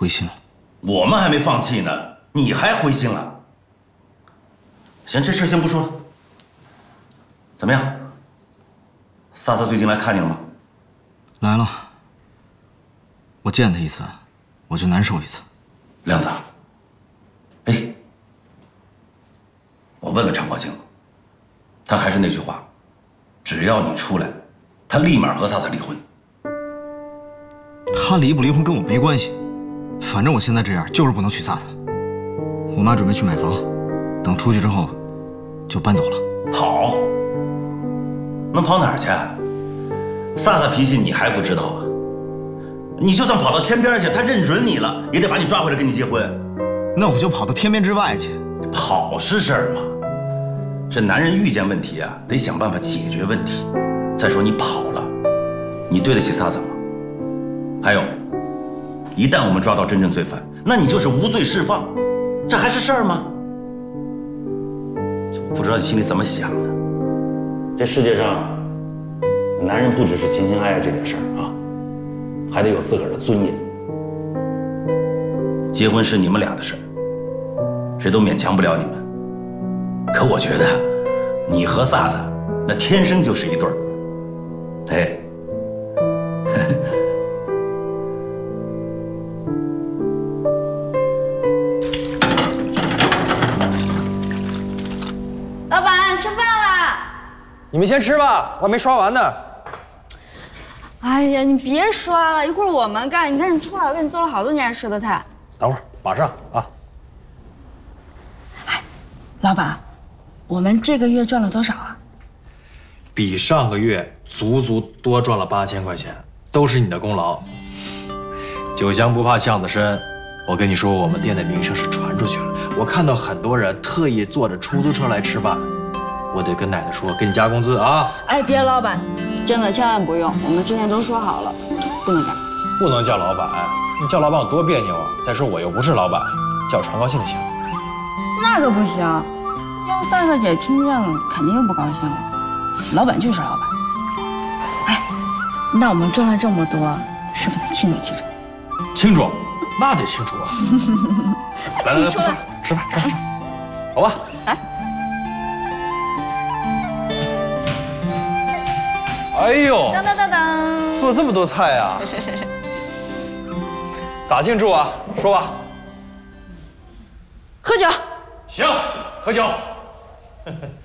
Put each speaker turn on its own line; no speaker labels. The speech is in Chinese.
灰心了。
我们还没放弃呢，你还灰心了？行，这事先不说了。怎么样？萨萨最近来看你了吗？
来了。我见他一次，我就难受一次。
亮子，哎，我问了常高兴，他还是那句话，只要你出来，他立马和萨萨离婚。
他离不离婚跟我没关系，反正我现在这样就是不能娶萨萨。我妈准备去买房，等出去之后就搬走了。
跑？能跑哪儿去？萨萨脾气你还不知道啊？你就算跑到天边去，他认准你了，也得把你抓回来跟你结婚。
那我就跑到天边之外去。
跑是事儿吗？这男人遇见问题啊，得想办法解决问题。再说你跑了，你对得起萨萨吗？还有，一旦我们抓到真正罪犯，那你就是无罪释放，这还是事儿吗？不知道你心里怎么想的。这世界上，男人不只是情情爱爱这点事儿啊，还得有自个儿的尊严。结婚是你们俩的事儿，谁都勉强不了你们。可我觉得，你和萨萨那天生就是一对儿。哎。
老板，吃饭啦！
你们先吃吧，我还没刷完呢。
哎呀，你别刷了，一会儿我们干。你看你出来，我给你做了好多你爱吃的菜。
等会儿，马上啊！
哎，老板，我们这个月赚了多少啊？
比上个月足足多赚了8000块钱，都是你的功劳。酒香不怕巷子深，我跟你说，我们店的名声是传出去了。我看到很多人特意坐着出租车来吃饭，我得跟奶奶说，给你加工资啊！
哎，别，老板，真的千万不用，我们之前都说好了，不能改。
不能叫老板，你叫老板有多别扭啊！再说我又不是老板，叫常高兴就行。
那可不行，要萨萨姐听见了，肯定又不高兴了。老板就是老板。哎，那我们赚了这么多，是不是得庆祝庆祝？
庆祝，那得庆祝啊！来，不说了，吃饭，走吧。
来。
哎呦，
当当当当，
做这么多菜啊！咋庆祝啊？说吧。
喝酒。
行，喝酒。